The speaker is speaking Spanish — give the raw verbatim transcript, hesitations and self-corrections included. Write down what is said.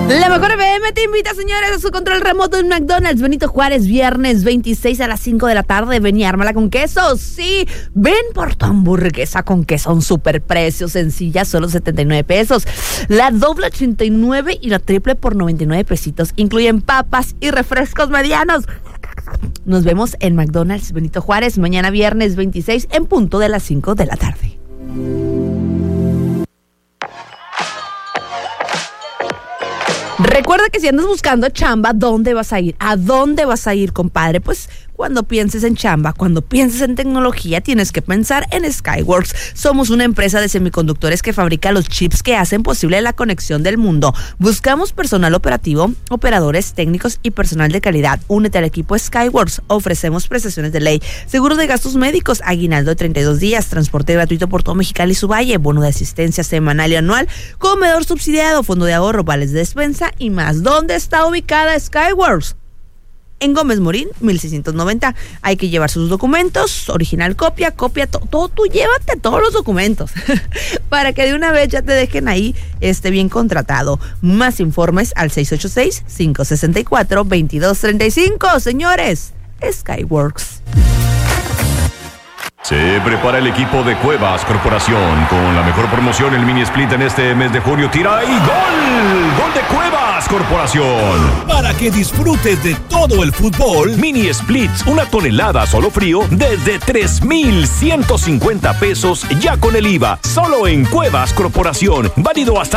La Mejor F M te invita, señores, a su control remoto en McDonald's. Benito Juárez, viernes veintiséis a las cinco de la tarde. Ven y ármala con queso. Sí, ven por tu hamburguesa con queso a un super precio. Sencilla, solo setenta y nueve pesos. La doble ochenta y nueve y la triple por noventa y nueve pesitos. Incluyen papas y refrescos medianos. Nos vemos en McDonald's Benito Juárez mañana viernes veintiséis en punto de las cinco de la tarde. Recuerda que si andas buscando chamba, ¿dónde vas a ir? ¿A dónde vas a ir, compadre? Pues cuando pienses en chamba, cuando pienses en tecnología, tienes que pensar en Skyworks. Somos una empresa de semiconductores que fabrica los chips que hacen posible la conexión del mundo. Buscamos personal operativo, operadores técnicos y personal de calidad. Únete al equipo Skyworks. Ofrecemos prestaciones de ley, seguro de gastos médicos, aguinaldo de treinta y dos días, transporte gratuito por todo Mexicali y su valle, bono de asistencia semanal y anual, comedor subsidiado, fondo de ahorro, vales de despensa y más. ¿Dónde está ubicada Skyworks? En Gómez Morín, mil seiscientos noventa. Hay que llevar sus documentos, original copia, copia, todo, todo tú llévate todos los documentos para que de una vez ya te dejen ahí este bien contratado. Más informes al seis ocho seis, cinco seis cuatro, dos dos tres cinco. Señores, Skyworks. Se prepara el equipo de Cuevas Corporación con la mejor promoción, el mini split en este mes de junio. Tira y gol, gol de Cuevas Corporación. Para que disfrutes de todo el fútbol, Mini splits, una tonelada solo frío desde tres mil ciento cincuenta pesos ya con el I V A. Solo en Cuevas Corporación. Válido hasta